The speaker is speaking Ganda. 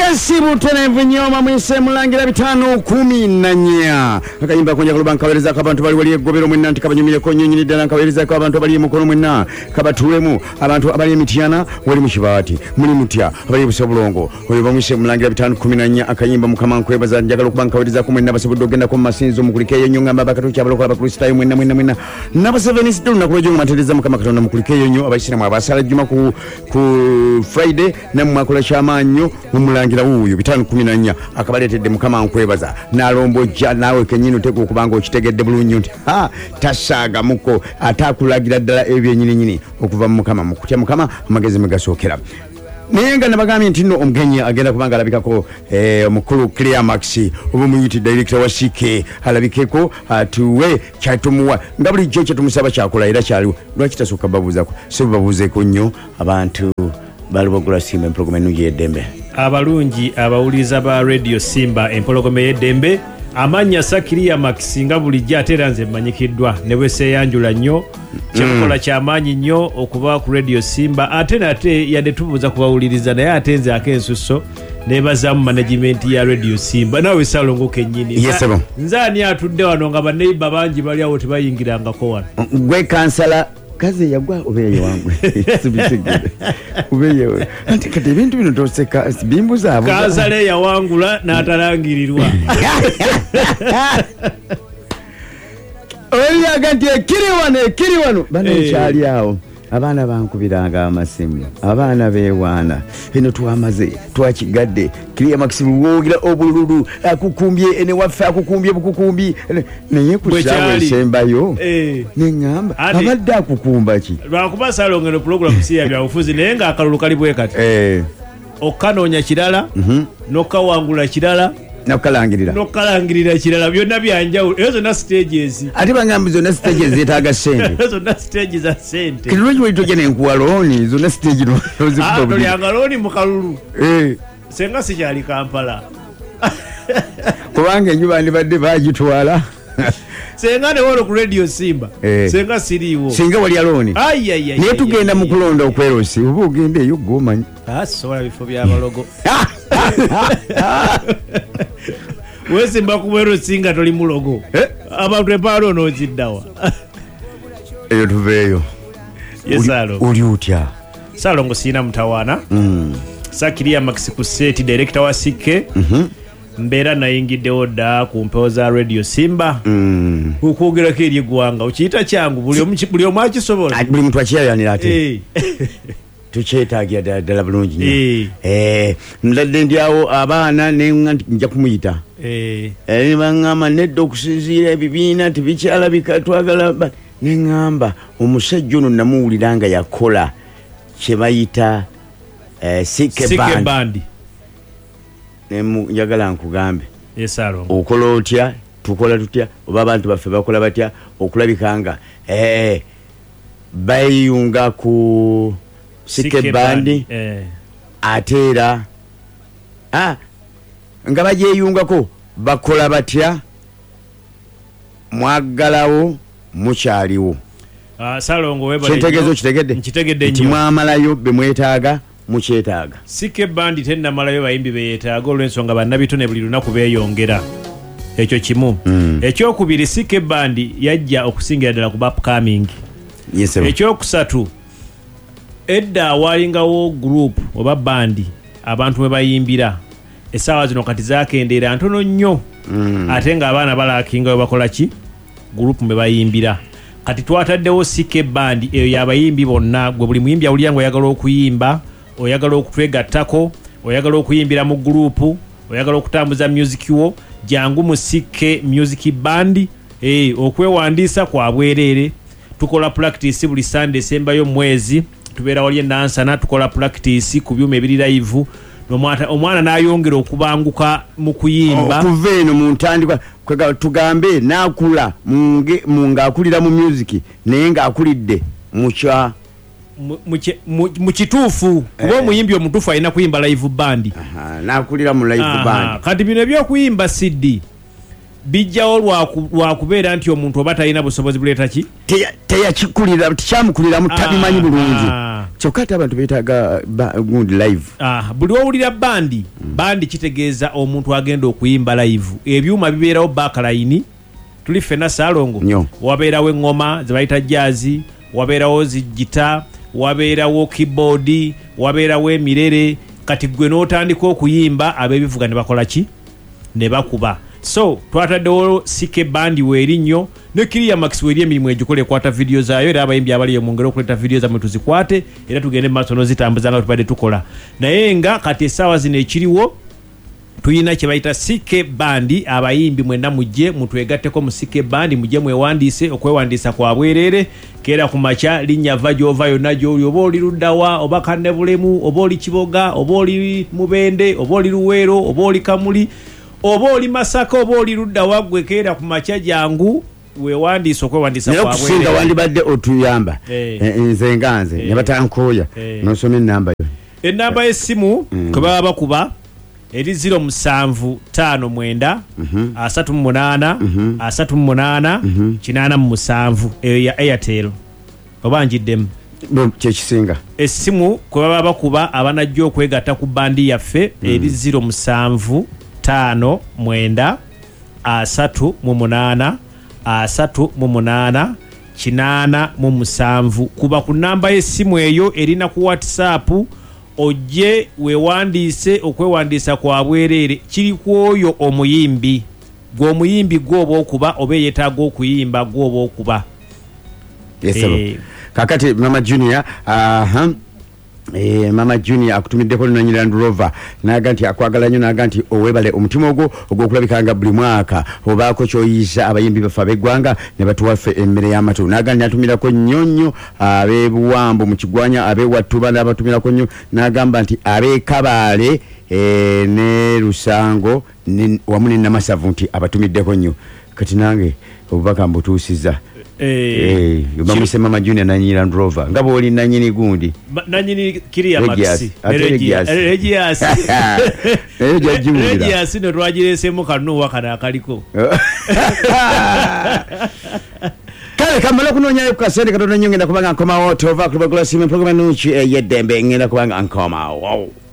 Sibu tena mvunyoma mwise mulangira 5:14 akayimba konja kuloba nkawereza ko abantu bali wali egobero mwenna nti kabanyumire ko nyinyi ddala nkawereza ko abantu bali mukono mwenna kabatulemu abantu abali emitiana wali mukibati muli mutya abali busobulongo oyo bamwise mulangira 5:14 akayimba mukama nkwebaza njagala kuba nkawereza ko mwenna basibudde ogenda ko masinzo mukulikeyo nyonga mbabakatu kyabalokola bakristayo mwenna naba 7 still nakulojo matereza mukama katonda mukulikeyo nyo abayisiramu abasala juma ku Friday namwakola chamanyo mumulangira uyu 5:14 akabaletedde mukama nkwebaza nalombojja nawe kenyino teko kubanga okitegedde bulungi nti tashaga muko atakulagira ddala ebyo nyini okuva mu mukama mukutya mukama amagezi megasokera nenga nabagambye nti no omugenyi agenda kubanga alabikako omukulu Clear Max obumuyiti director wa CK alabikeko atuwe kyatumuwa ngabuli kyo kyatumusaba kyakola era kyaliwo lwaki tasooka babuzako sebabuzeeko nnyo abantu balibogula Simba empologome y'eddembe abalungi abawuliza ba Radio Simba empologome y'eddembe amanya Clear Max nga bulijja atera nze manyikiddwa ne bweseyanjula nnyo kyakola kyamaanyi nnyo okuba ku Radio Simba ate nate yadde tubuuza kubawuliriza naye atenze akensuso nebaza mu management ya Radio Simba nawe salongo kennyini nzani atudde wano nga baneiba bangi bali awo tebayingirangako wano gwe kansala kaze yagwa obeye wangu sibisigire obeye anti kati bintu bino toseka bimbuza abo kazale ya wangula n'atalangirirwa oya ganti kiri wano bane cyali awo abana bankubiranga amasimu abana bewana eno twamaze twakigadde Clear Max wogira obululu akukumbye ene wafa akukumbye bukukumbi naye kusawe sembayo nengamba abadde akukumba ki lwakuba salongero program siya bya ufuzi naye nga akalulu kalibwe kati okanonya kirala nokawangula kirala nokalangirira kirala byonna byanjawulo ezo na stages ate bangambi zonna stages zetaga sente ezo na stages za sente kirungi witoje nenkuwaloni zonna stage noli angaloni mukalulu senga sikyali Kampala kubanga enjuba ndibadde bagitwala senga ne wolo ku Radio Simba senga siriwo singa wali aloni naye tugenda mu kulonda okwerosi oba ogende eyo gomanyi sobola bifo by'abalogo wese mbakuwero singa toli mulogo abantu epalo noziddawa eyo tuveeyo yesalo uli utya salongo sina mtawana Clear Max ku set director wa CK mbera nayingidde oda ku mpewo za Radio Simba ukugera kiri gwanga ukiita kyangu buli omwachi sobola buli mtu achiyanira ate tukyetaagya ddala bulungi nnyo ndadde ndyawo abaana nja kumuyita baŋŋamba nedda okusinziira ebibiina tebikyalabika twagala neŋŋamba omusajja ono namuwulira nga yakola kye bayita CK Band njagala nkugambe okola otya tukola tutya oba abantu baffe bakola batya okulabika nga bayiyunga ku CK Band atera nga bagyeyungako bakola batya mwagalawo mukyaliwo salongo webale kitegezo kitegedde nti mwamalayo bemwetaaga mukyetaaga CK Band tenda malayo bayimbi beyetaaga olw'ensonga bannabitone buli lunaku beeyongera ekyo kimu ekyokubiri CK Band yajja okusingira ddala ku upcoming ekyokusatu edda awalingawo group oba bandi abantu mwe bayimbira essaawa zino kati zakendeera ntono nnyo ate nga abaana balakinga bakola ki group mwe bayimbira kati twataddewo CK Band eyo yabayimbi bonna gwe buli muyimbi awulira nga oyagala okuyimba oyagala okutwegattako oyagala okuyimbira mu group oyagala okutambuza music wo jangu mu CK Music Band okwewandiisa kwa bwereere tukola practice buli Sunday sembayo mwezi tubeera wali enansana tukola practice ku byuma ebiri live omwana n'ayongera okubanguka mu kuyimba okuva eno mu ntandikwa tugambe n'akula ng'akulira mu music naye ng'akulidde mu kituufu kuba omuyimbi omutuufu alina kuyimba live band n'akulira mu live band kati bino ebyokuyimba CD bijjawo lwakubeera nti omuntu oba talina busobozi buleeta ki teyakikulira tikyamukulira mutabimanyi bulungi kyokka ate abantu beetaaga gundi live buli owulira bandi kitegeeza omuntu agenda okuyimba live ebyuma bibeerawo backline tuli ffenna Saalongo wabeerawo eŋŋoma ze bayita jazzi wabeerawo zigita wabeerawo keyboard wabeerawo emirere kati gwe n'otandika okuyimba ab'ebivuga ne bakola ki ne bakuba so twataddewo CK Band weeri nnyo ne Kiria Max weeri emirimu egikola ekwata video zaayo era abayimbi abaliyo mu ngero okuleeta video zammwe tuzikwate era tugende mu maaso n'ozitambuza nga tubadde tukola naye nga kati essaawa zino ekiriwo tuyina kye bayita CK Band abayimbi mwenna mujje mutwegatteko mu CK Band mujje mwewandiise okwewandiisa kwa bwereere keera ku makya linnya va gy'ova yonna gy'oli oba oli luddawa oba Kannebulemu oba oli Kiboga oba oli Mubende oba oli Luweero oba oli Kamuli oba oli Masaka oba oli luddawa gwe keera ku makya jangu wewandiisa okwewandiisa kwa bwereere naye okusinga wandibadde otuyamba nze nga nze ne batankooya n'osoma ennamba yo ennamba y'essimu kwe baba bakuba eri 0759 38 38 87 eyo ya Airtel oba njiddemu kyekisinga essimu kwe baba bakuba abanajja okwegatta ku bandi yaffe eri 0759 38 38 87 kuba ku namba y'essimu eyo erina ku WhatsApp ojje wewandiise okwewandiisa kwa bwereere kiri ku oyo omuyimbi gw'omuyimbi gw'oba okuba oba yeetaaga okuyimba gw'oba okuba kakati Mama Junior Mama Junior akutumiddeko Land Rover naga nti akwagala nnyo naga nti owebale omutima ogwo ogw'okulabikanga buli mwaka obaako kyoyisa abayimbi bafe ab'eggwanga ne batuwaffe emmere y'amatu naga nti atumirako nnyo ab'ebuwambo mu Kigwanya ab'ewattuba n'abatumirako nnyo n'agamba nti ab'ekabaale ne Lusango wamu ne Namasavu nti abatumiddeko nnyo kati nange obubaka mbutuusiza bamwise Mama Junior nanyini Land Rover nga bw'oli nanyini gundi nanyini Kiria Max Regias Regias no twagireesemu kanuwa kana akaliko kale kamala kunonyayo ku kasente katono nnyo ngenda kubanga nkomawo tova kulubagula simu program nuki yeddembe ngenda kubanga nkomawo